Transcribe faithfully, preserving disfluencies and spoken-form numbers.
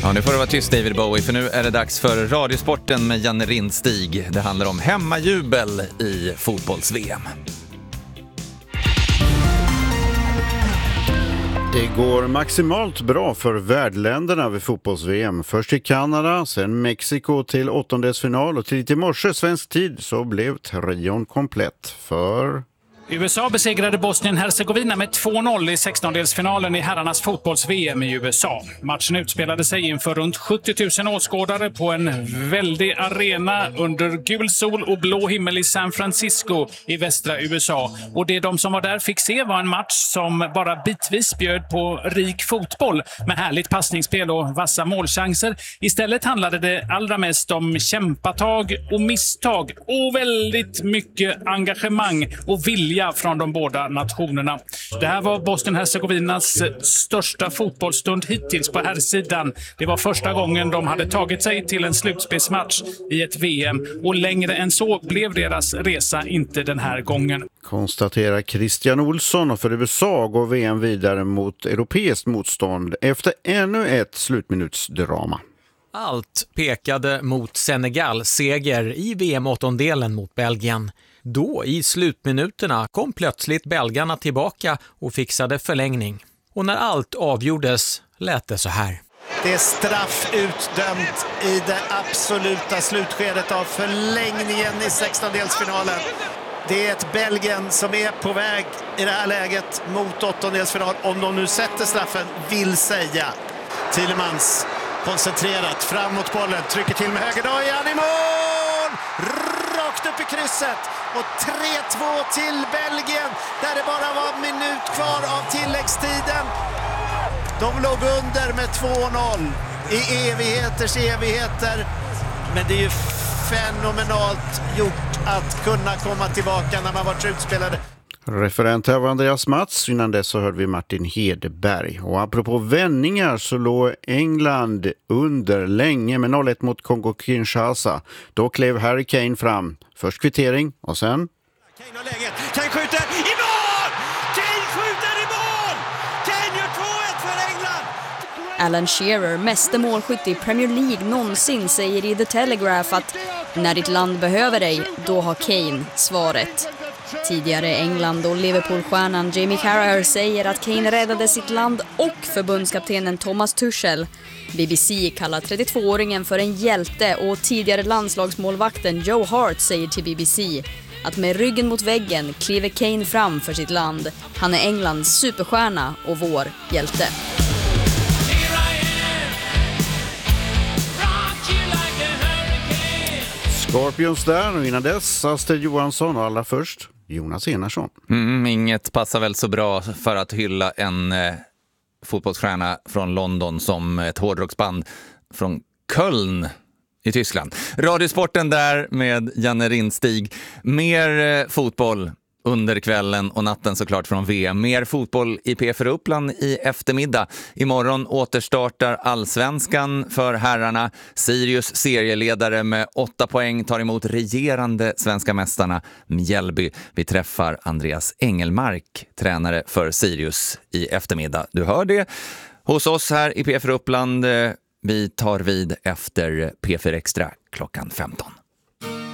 Ja, nu får det vara tyst David Bowie, för nu är det dags för Radiosporten med Janne Rindstig. Det handlar om hemmajubel i fotbolls-V M. Det går maximalt bra för värdländerna vid fotbolls-V M. Först till Kanada, sen Mexiko till åttondelsfinal och till i morse svensk tid så blev trion komplett för... U S A besegrade Bosnien-Hercegovina med två noll i sextondelsfinalen i herrarnas fotbolls-V M i U S A. Matchen utspelade sig inför runt sjuttio tusen åskådare på en väldig arena under gul sol och blå himmel i San Francisco i västra U S A. Och det de som var där fick se var en match som bara bitvis bjöd på rik fotboll med härligt passningsspel och vassa målchanser. Istället handlade det allra mest om kämpatag och misstag och väldigt mycket engagemang och vilja från de båda nationerna. Det här var Bosnien-Hercegovinas största fotbollsstund hittills på här sidan. Det var första gången de hade tagit sig till en slutspelsmatch i ett V M och längre än så blev deras resa inte den här gången. Konstaterar Christian Olsson, och för U S A går V M vidare mot europeiskt motstånd efter ännu ett slutminutsdrama. Allt pekade mot Senegal seger i V M-åttondelen mot Belgien. Då i slutminuterna kom plötsligt belgarna tillbaka och fixade förlängning. Och när allt avgjordes lät det så här. Det är straff utdömt i det absoluta slutskedet av förlängningen i sextondelsfinalen. Det är ett Belgien som är på väg i det här läget mot åttondelsfinal. Om de nu sätter straffen, vill säga. Thielemans koncentrerat fram mot bollen, trycker till med höger, då är han i mål! Rakt upp i krysset och tre två till Belgien där det bara var en minut kvar av tilläggstiden. De låg under med två noll i evigheters evigheter, men det är ju fenomenalt gjort att kunna komma tillbaka när man varit utspelade. Referent här var Andreas Mats, innan dess så hörde vi Martin Hedeberg. Och apropå vändningar så låg England under länge med noll ett mot Kongo-Kinshasa. Då klev Harry Kane fram. Först kvittering och sen... Kane har läget, Kane skjuter i mål! Kane skjuter i mål! Kane gör två ett för England! Alan Shearer, meste målskytt i Premier League någonsin, säger i The Telegraph att när ditt land behöver dig, då har Kane svaret. Tidigare England- och Liverpool-stjärnan Jamie Carragher säger att Kane räddade sitt land och förbundskaptenen Thomas Tuchel. B B C kallar trettiotvååringen för en hjälte och tidigare landslagsmålvakten Joe Hart säger till B B C att med ryggen mot väggen kliver Kane fram för sitt land. Han är Englands superstjärna och vår hjälte. Scorpions där, och innan dess Astrid Johansson, och allra först Jonas Enarsson. Mm, inget passar väl så bra för att hylla en eh, fotbollsstjärna från London som ett hårdrocksband från Köln i Tyskland. Radiosporten där med Janne Rindstig. Mer eh, fotboll under kvällen och natten såklart från V M. Mer fotboll i P F Uppland i eftermiddag. Imorgon återstartar Allsvenskan för herrarna. Sirius serieledare med åtta poäng tar emot regerande svenska mästarna Mjällby. Vi träffar Andreas Engelmark, tränare för Sirius, i eftermiddag. Du hör det hos oss här i P F Uppland. Vi tar vid efter P fyra Extra klockan femton.